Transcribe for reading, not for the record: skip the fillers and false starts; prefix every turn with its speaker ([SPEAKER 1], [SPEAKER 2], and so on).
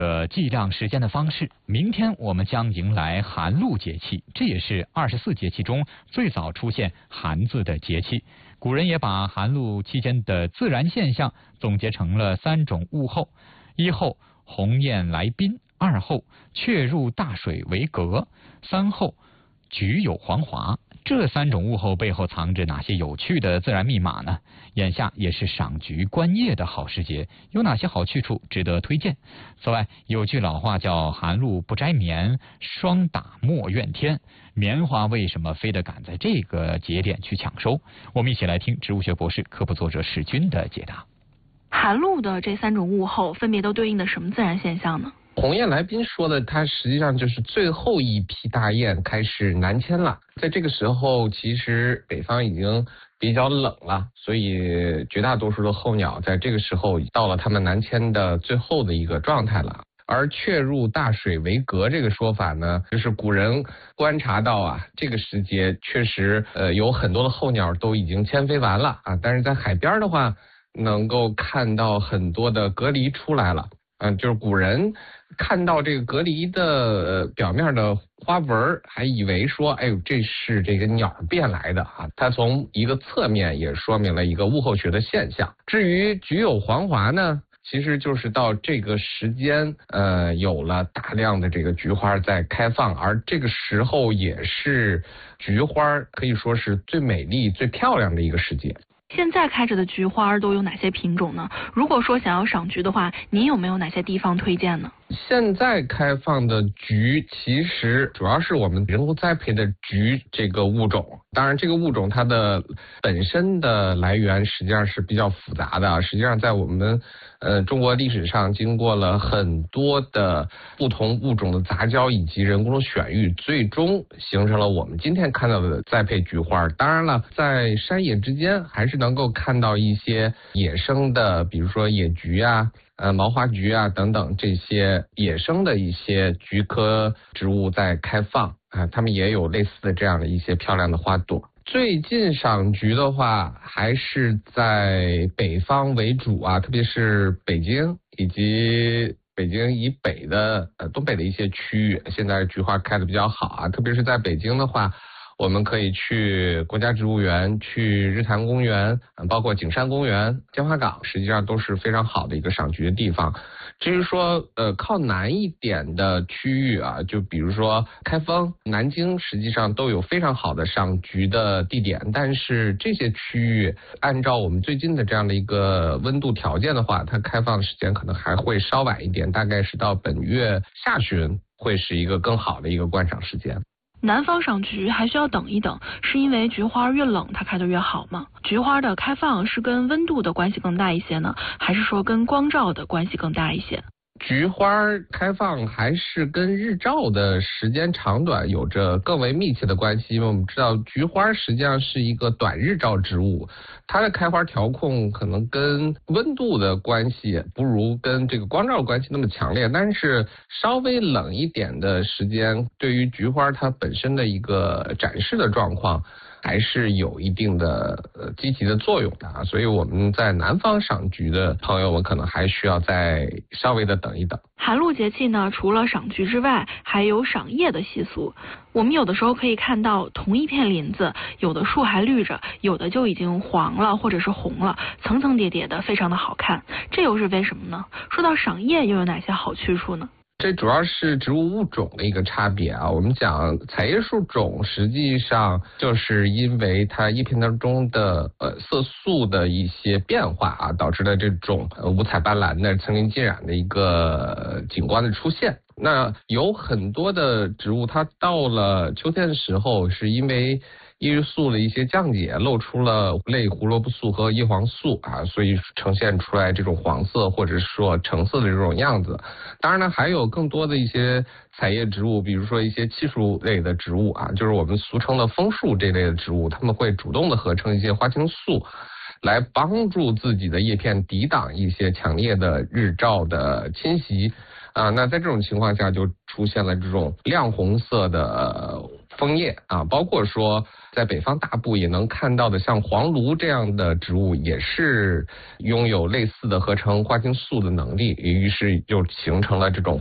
[SPEAKER 1] 计量时间的方式。明天我们将迎来寒露节气，这也是24节气中最早出现寒字的节气。古人也把寒露期间的自然现象总结成了3种物候：一候鸿雁来宾，二候雀入大水为阁，三候菊有黄华。这3种物候背后藏着哪些有趣的自然密码呢？眼下也是赏菊观叶的好时节，有哪些好去处值得推荐？此外，有句老话叫寒露不摘棉，霜打莫怨天。棉花为什么非得赶在这个节点去抢收？我们一起来听植物学博士、科普作者史军的解答。
[SPEAKER 2] 寒露的这3种物候分别都对应的什么自然现象呢？
[SPEAKER 3] 鸿雁来宾说的，它实际上就是最后一批大雁开始南迁了。在这个时候，其实北方已经比较冷了，所以绝大多数的候鸟在这个时候到了它们南迁的最后的一个状态了。而雀入大水为阁这个说法呢，就是古人观察到啊，这个时节确实有很多的候鸟都已经迁飞完了啊，但是在海边的话，能够看到很多的蛤蜊出来了。就是古人看到这个蛤蜊的表面的花纹，还以为说，哎呦，这是这个鸟变来的啊。它从一个侧面也说明了一个物候学的现象。至于菊有黄华呢，其实就是到这个时间，有了大量的这个菊花在开放，而这个时候也是菊花可以说是最美丽、最漂亮的一个时节。
[SPEAKER 2] 现在开着的菊花都有哪些品种呢？如果说想要赏菊的话，您有没有哪些地方推荐呢？
[SPEAKER 3] 现在开放的菊其实主要是我们人工栽培的菊这个物种，当然这个物种它的本身的来源实际上是比较复杂的，实际上在我们中国历史上经过了很多的不同物种的杂交以及人工的选育，最终形成了我们今天看到的栽培菊花。当然了，在山野之间还是能够看到一些野生的，比如说野菊啊、毛花菊啊等等这些野生的一些菊科植物在开放啊，它们也有类似的这样的一些漂亮的花朵。最近赏菊的话，还是在北方为主啊，特别是北京以及北京以北的东北的一些区域，现在菊花开的比较好啊，特别是在北京的话，我们可以去国家植物园、去日坛公园，包括景山公园、江华港，实际上都是非常好的一个赏菊的地方。至于说靠南一点的区域啊，就比如说开封、南京，实际上都有非常好的赏菊的地点，但是这些区域按照我们最近的这样的一个温度条件的话，它开放的时间可能还会稍晚一点，大概是到本月下旬会是一个更好的一个观赏时间。
[SPEAKER 2] 南方赏菊还需要等一等，是因为菊花越冷它开得越好吗？菊花的开放是跟温度的关系更大一些呢，还是说跟光照的关系更大一些？
[SPEAKER 3] 菊花开放还是跟日照的时间长短有着更为密切的关系，因为我们知道菊花实际上是一个短日照植物，它的开花调控可能跟温度的关系不如跟这个光照的关系那么强烈，但是稍微冷一点的时间对于菊花它本身的一个展示的状况还是有一定的积极的作用的啊，所以我们在南方赏菊的朋友们可能还需要再稍微的等一等。
[SPEAKER 2] 寒露节气呢，除了赏菊之外，还有赏叶的习俗。我们有的时候可以看到同一片林子，有的树还绿着，有的就已经黄了或者是红了，层层叠叠的，非常的好看。这又是为什么呢？说到赏叶又有哪些好去处呢？
[SPEAKER 3] 这主要是植物物种的一个差别啊。我们讲彩叶树种，实际上就是因为它叶片当中的色素的一些变化啊，导致了这种五彩斑斓的层林尽染的一个景观的出现。那有很多的植物，它到了秋天的时候，是因为叶绿素的一些降解，露出了类胡萝卜素和叶黄素啊，所以呈现出来这种黄色或者说橙色的这种样子。当然呢，还有更多的一些彩叶植物，比如说一些漆树类的植物啊，就是我们俗称的枫树这类的植物，它们会主动的合成一些花青素，来帮助自己的叶片抵挡一些强烈的日照的侵袭啊。那在这种情况下，就出现了这种亮红色的枫叶啊，包括说在北方大部也能看到的像黄芦这样的植物，也是拥有类似的合成花青素的能力，于是就形成了这种